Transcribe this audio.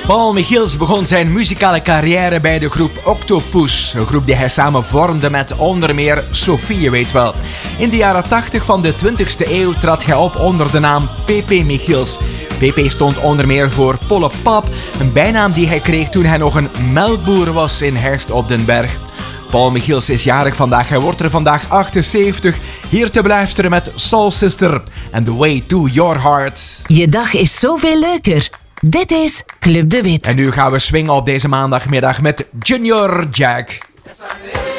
Paul Michiels begon zijn muzikale carrière bij de groep Octopus, een groep die hij samen vormde met onder meer Sophie, je weet wel. In de jaren 80 van de 20e eeuw trad hij op onder de naam PP Michiels. PP stond onder meer voor Polle Pap, een bijnaam die hij kreeg toen hij nog een melkboer was in Herst op den Berg. Paul Michiels is jarig vandaag, hij wordt er vandaag 78. Hier te beluisteren met Soul Sister and The Way to Your Heart. Je dag is zoveel leuker. Dit is Club de Wit. En nu gaan we swingen op deze maandagmiddag met Junior Jack.